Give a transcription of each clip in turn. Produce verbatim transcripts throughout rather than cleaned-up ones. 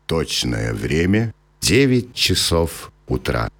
Точное время – девять часов утра.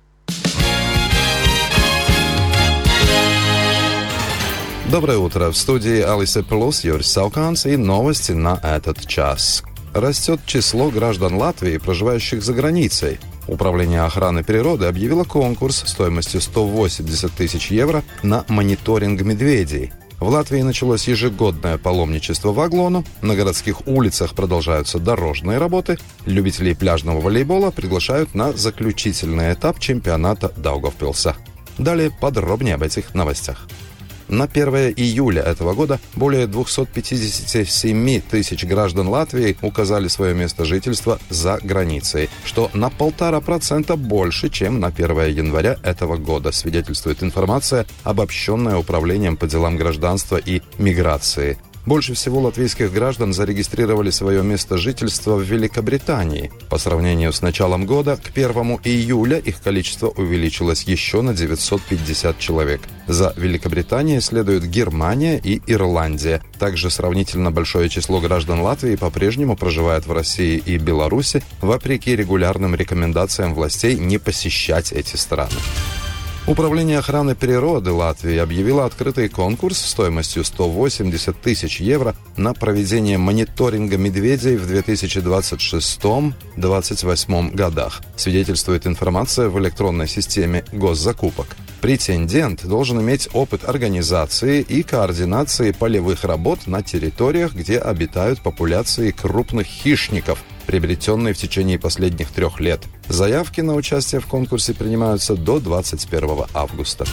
Доброе утро. В студии Алисе Плюс, Юрий Сауканс и новости на этот час. Растет число граждан Латвии, проживающих за границей. Управление охраны природы объявило конкурс стоимостью сто восемьдесят тысяч евро на мониторинг медведей. В Латвии началось ежегодное паломничество в Аглону, на городских улицах продолжаются дорожные работы, любителей пляжного волейбола приглашают на заключительный этап чемпионата Даугавпилса. Далее подробнее об этих новостях. На первое июля этого года более двести пятьдесят семь тысяч граждан Латвии указали свое место жительства за границей, что на полтора процента больше, чем на первое января этого года, свидетельствует информация, обобщенная Управлением по делам гражданства и миграции. Больше всего латвийских граждан зарегистрировали свое место жительства в Великобритании. По сравнению с началом года, к первому июля их количество увеличилось еще на девятьсот пятьдесят человек. За Великобританией следуют Германия и Ирландия. Также сравнительно большое число граждан Латвии по-прежнему проживает в России и Беларуси, вопреки регулярным рекомендациям властей не посещать эти страны. Управление охраны природы Латвии объявило открытый конкурс стоимостью сто восемьдесят тысяч евро на проведение мониторинга медведей в две тысячи двадцать шестом — две тысячи двадцать восьмом годах, свидетельствует информация в электронной системе госзакупок. Претендент должен иметь опыт организации и координации полевых работ на территориях, где обитают популяции крупных хищников, приобретенные в течение последних трех лет. Заявки на участие в конкурсе принимаются до двадцать первого августа.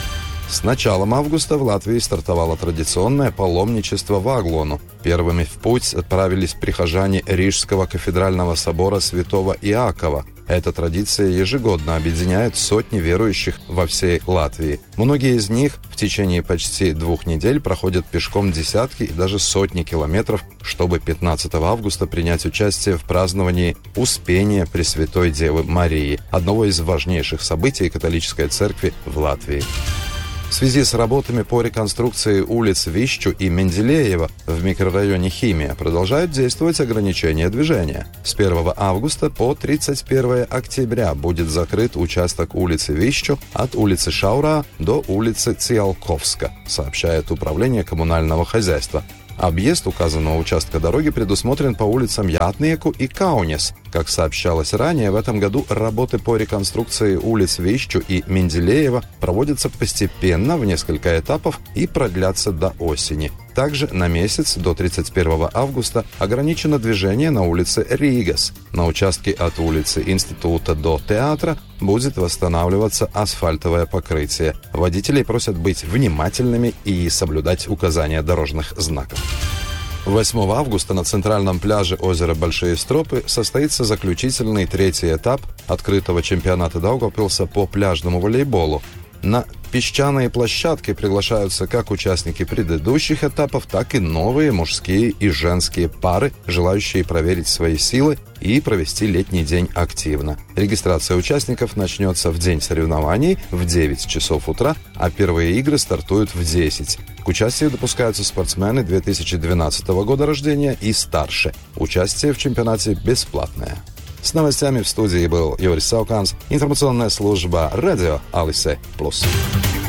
С началом августа в Латвии стартовало традиционное паломничество в Аглону. Первыми в путь отправились прихожане Рижского кафедрального собора святого Иакова. Эта традиция ежегодно объединяет сотни верующих во всей Латвии. Многие из них в течение почти двух недель проходят пешком десятки и даже сотни километров, чтобы пятнадцатого августа принять участие в праздновании Успения Пресвятой Девы Марии, одного из важнейших событий католической церкви в Латвии. В связи с работами по реконструкции улиц Вищу и Менделеева в микрорайоне Химия продолжают действовать ограничения движения. С первого августа по тридцать первое октября будет закрыт участок улицы Вищу от улицы Шаура до улицы Циолковска, сообщает Управление коммунального хозяйства. Объезд указанного участка дороги предусмотрен по улицам Ятниеку и Каунес. Как сообщалось ранее, в этом году работы по реконструкции улиц Вищу и Менделеева проводятся постепенно в несколько этапов и продлятся до осени. Также на месяц до тридцать первого августа ограничено движение на улице Ригас. На участке от улицы Института до театра будет восстанавливаться асфальтовое покрытие. Водителей просят быть внимательными и соблюдать указания дорожных знаков. восьмого августа на центральном пляже озера Большие Стропы состоится заключительный третий этап открытого чемпионата Даугавпилса по пляжному волейболу. На песчаные площадки приглашаются как участники предыдущих этапов, так и новые мужские и женские пары, желающие проверить свои силы и провести летний день активно. Регистрация участников начнется в день соревнований в девять часов утра, а первые игры стартуют в десять. К участию допускаются спортсмены две тысячи двенадцатого года рождения и старше. Участие в чемпионате бесплатное. С новостями в студии был Юрий Сауканс, информационная служба радио Алисе Плюс.